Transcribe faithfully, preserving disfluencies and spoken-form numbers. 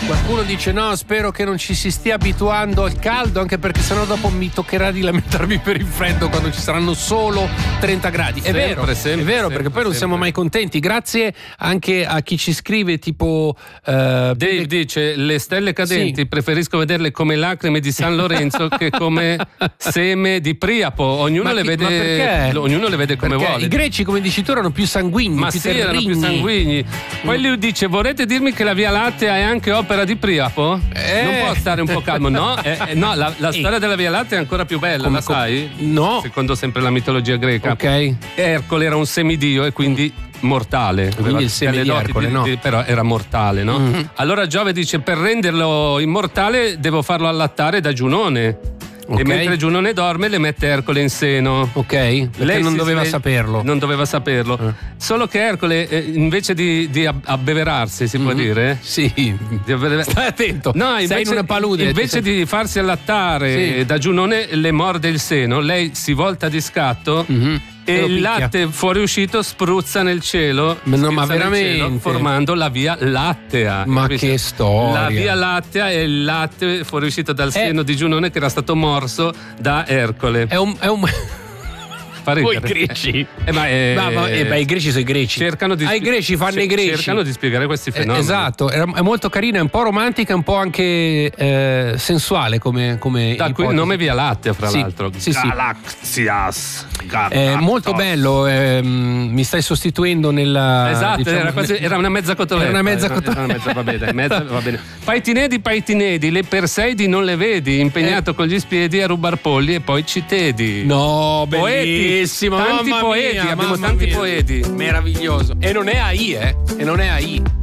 Qualcuno dice no, spero che non ci si stia abituando al caldo, anche perché sennò dopo mi toccherà di lamentarmi per il freddo quando ci saranno solo trenta gradi. È Sempre, vero, sempre, è vero, sempre, perché poi non sempre. siamo mai contenti. Grazie anche a chi ci scrive tipo eh, Dave dice: le stelle cadenti Sì. preferisco vederle come lacrime di San Lorenzo che come seme di Priapo. Ognuno Ma le chi- vede, ma perché? ognuno le vede come perché vuole. i greci, come dici tu, erano più sanguigni, Ma più sì, erano più terrigni. sanguigni. Poi lui dice: vorrete dirmi che la Via Lattea è anche opera di Priapo? Eh. Non può stare un po' calmo, no? Eh, eh, no, la, la Eh. storia della Via Lattea è ancora più bella, Come- la sai? No. Secondo sempre la mitologia greca. Ok. Ercole era un semidio e quindi mortale. Aveva il seme delle di doti Ercole, no? però era mortale, no? Mm-hmm. Allora Giove dice: per renderlo immortale devo farlo allattare da Giunone. Ok. E mentre Giunone dorme le mette Ercole in seno. Ok, perché non si doveva sve- saperlo. Non doveva saperlo. Eh. Solo che Ercole, eh, invece di, di ab- abbeverarsi, si può dire? Sì. Di abbever- Stai attento. No, sei invece, in una palude. invece di farsi allattare Sì. da Giunone, le morde il seno. Lei si volta di scatto Mhm. e lo il picchia. latte fuoriuscito spruzza nel cielo, Ma no, ma schizza nel veramente? cielo, formando la Via Lattea. Ma Capisci? che storia. La Via Lattea è il latte fuoriuscito dal seno di Giunone che era stato morso da Ercole. È un. È un... Fa ridere. Voi greci. Eh, ma, eh, Ma- ma- eh, beh, i greci sono i greci. cercano di Ah, i spie- greci fanno cer- i greci. cercano di spiegare questi Eh, fenomeni. esatto, è è molto carina, è un po' romantica, è un po' anche eh, sensuale come, come Da qui il ipotesi. nome Via Lattea, fra Sì, l'altro. sì, sì. Galaxias. È molto bello, ehm, mi stai sostituendo nella. Esatto, diciamo, era, quasi- era una mezza cotoletta. Era una mezza Era cotoletta. una mezza- va bene, mezza- va bene. Paitinedi, Paitinedi, le Perseidi non le vedi, impegnato con gli spiedi a rubar polli e poi ci tedi. No, Poeti, bellissimo, tanti mamma poeti, mia, abbiamo mamma tanti mia. poeti. Meraviglioso. E non è A I, eh? E non è A I.